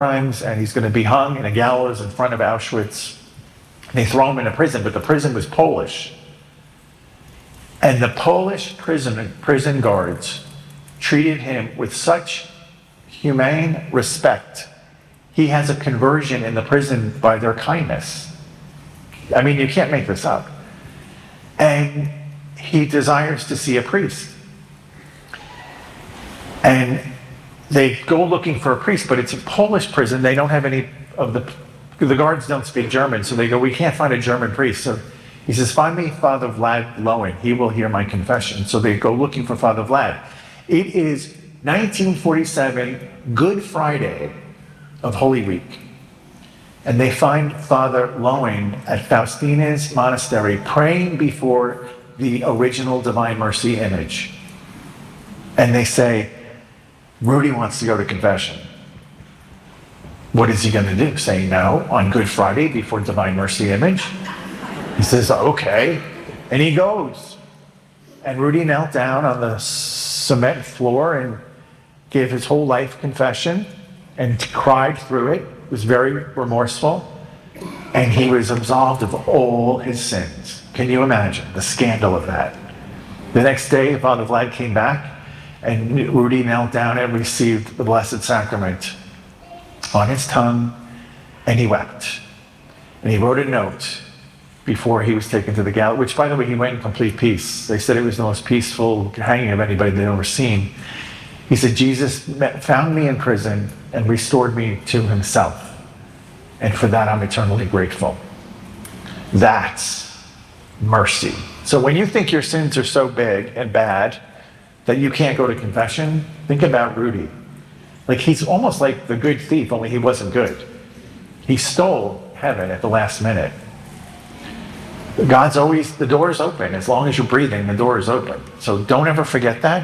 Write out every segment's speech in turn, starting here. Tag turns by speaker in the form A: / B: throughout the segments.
A: crimes, and he's going to be hung in a gallows in front of Auschwitz. They throw him in a prison, but the prison was Polish. And the Polish prison guards treated him with such humane respect. He has a conversion in the prison by their kindness. I mean, you can't make this up. And he desires to see a priest. And they go looking for a priest, but it's a Polish prison. They don't have any of the guards don't speak German, so they go, we can't find a German priest. So he says, find me Father Vlad Lowen. He will hear my confession. So they go looking for Father Vlad. It is 1947, Good Friday of Holy Week. And they find Father Lowen at Faustina's monastery praying before the original Divine Mercy image. And they say, Rudy wants to go to confession. What is he going to do? Say no on Good Friday before Divine Mercy image? He says, okay. And he goes. And Rudy knelt down on the cement floor and gave his whole life confession and cried through it. Was very remorseful. And he was absolved of all his sins. Can you imagine the scandal of that? The next day, Father Vlad came back, and Rudy knelt down and received the Blessed Sacrament on his tongue, and he wept. And he wrote a note before he was taken to the gallows, which, by the way, he went in complete peace. They said it was the most peaceful hanging of anybody they'd ever seen. He said, Jesus found me in prison and restored me to himself. And for that, I'm eternally grateful. That's mercy. So when you think your sins are so big and bad that you can't go to confession, think about Rudy. Like, he's almost like the good thief, only he wasn't good. He stole heaven at the last minute. God's always, the door is open. As long as you're breathing, the door is open. So don't ever forget that.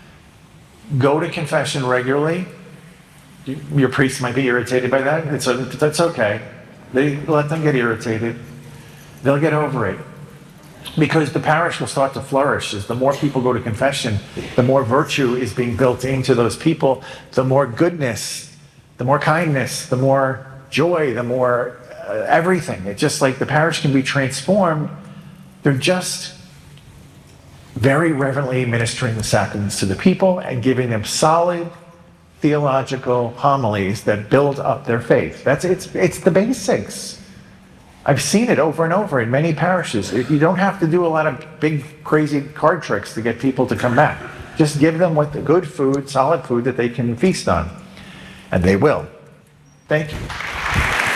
A: Go to confession regularly. Your priest might be irritated by that. That's okay. Let them get irritated. They'll get over it. Because the parish will start to flourish. As the more people go to confession, the more virtue is being built into those people, the more goodness, the more kindness, the more joy, the more everything. It's just like the parish can be transformed. They're just very reverently ministering the sacraments to the people and giving them solid theological homilies that build up their faith. It's the basics. I've seen it over and over in many parishes. You don't have to do a lot of big, crazy card tricks to get people to come back. Just give them with the good food, solid food that they can feast on. And they will. Thank you.